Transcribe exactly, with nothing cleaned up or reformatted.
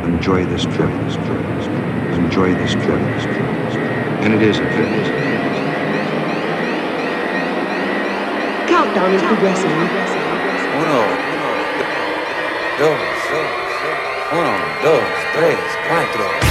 enjoy this trip, enjoy this trip, and it is a trip. Countdown is progressing. Uno, dos, uno, dos, tres, cuatro.